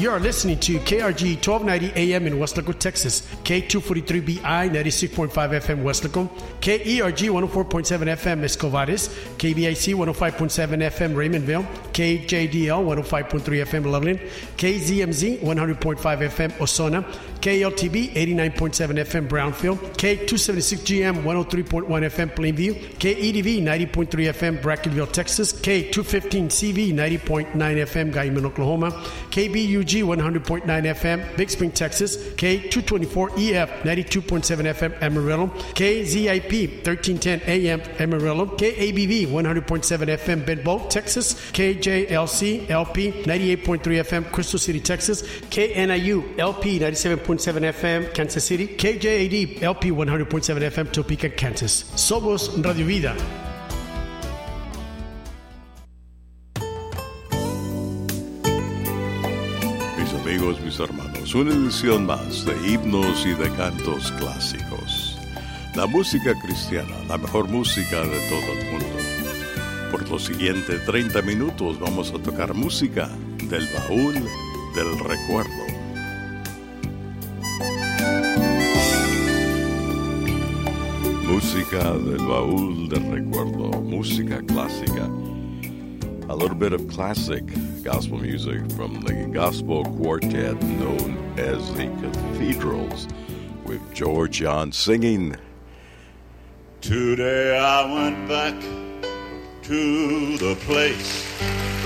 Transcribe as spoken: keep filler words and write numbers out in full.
You are listening to K R G twelve ninety A M in Weslaco, Texas, K two forty-three B I ninety-six point five F M Weslaco, K E R G one oh four point seven F M Escovares, K B I C one oh five point seven F M Raymondville, K J D L one oh five point three F M Loveland, K Z M Z one hundred point five F M Osona, K L T B eighty-nine point seven F M Brownfield, K two seventy-six G M one oh three point one F M Plainview, K E D V ninety point three F M Brackenville, Texas, K two fifteen C V ninety point nine F M Guyman, Oklahoma, K B U G one hundred point nine F M Big Spring, Texas, K two twenty-four E F ninety-two point seven F M Amarillo, K Z I P thirteen ten A M Amarillo, K A B V one hundred point seven F M Benbow, Texas, K J L C L P ninety-eight point three F M Crystal City, Texas, K N I U L P ninety-seven point seven F M Kansas City, K J A D L P one hundred point seven F M Topeka, Kansas. Somos Radio Vida. Amigos, mis hermanos, una edición más de himnos y de cantos clásicos. La música cristiana, la mejor música de todo el mundo. Por los siguientes treinta minutos vamos a tocar música del baúl del recuerdo. Música del baúl del recuerdo, música clásica. A little bit of classic gospel music from the gospel quartet known as the Cathedrals, with George Young singing. Today I went back to the place